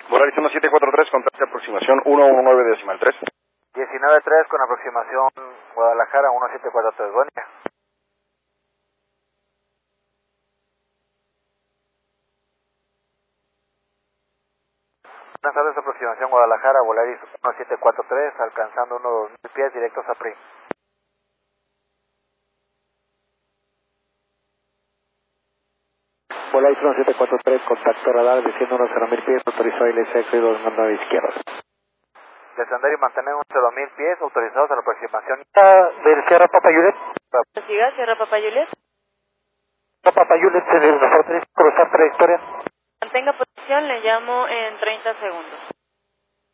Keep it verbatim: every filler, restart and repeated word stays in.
Volaris uno siete cuatro tres, contacto aproximación uno uno nueve decimal tres. diecinueve tres con aproximación Guadalajara uno siete cuatro tres, buen día. Buenas tardes, aproximación Guadalajara, Volaris uno siete cuatro tres, alcanzando unos dos mil pies directos a P R I. Volaris uno siete cuatro tres, contacto radar, desciendo unos cero mil pies, autorizado I L S X y dos mando a izquierda. Descender y mantener unos cero mil pies, autorizados a la aproximación. Del Sierra Papa Juliet. Siga, Sierra Papa Juliet. Papa Juliet, desde el cruzar trayectoria. Mantenga posición, le llamo en treinta segundos.